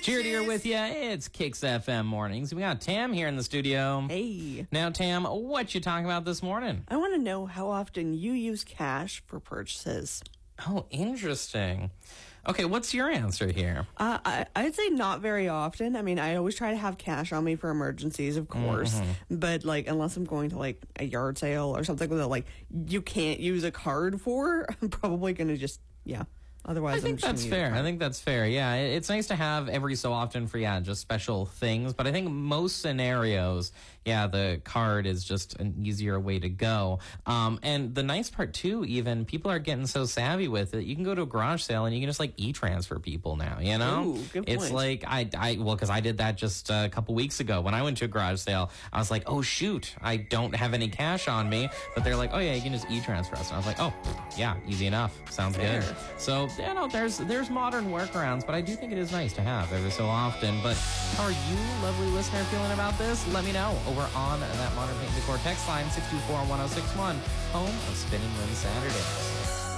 Jared here with you. It's Kicks FM Mornings. We got Tam here in the studio. Hey. Now, Tam, what you talking about this morning? I want to know how often you use cash for purchases. Oh, interesting. Okay, what's your answer here? I'd say not very often. I mean, I always try to have cash on me for emergencies, of course. But, like, unless I'm going to, like, a yard sale or something that, like, you can't use a card for, I'm probably going to just, Otherwise, I think that's fair. Yeah, it's nice to have every so often for, just special things. But I think most scenarios, the card is just an easier way to go. And the nice part, too, even, people are getting so savvy with it. You can go to a garage sale and you can just, like, e-transfer people now, you know? Ooh, good it's point. like, because I did that just a couple weeks ago. When I went to a garage sale, I was like, oh, shoot, I don't have any cash on me. But they're like, oh, yeah, you can just e-transfer us. And I was like, oh, yeah, easy enough. Sounds Fair. good. So, there's modern workarounds, but I do think it is nice to have every so often. But how are you, lovely listener, feeling about this? Let me know over on that Modern Paint Decor text line, 624-1061, home of Spinning Rim Saturdays.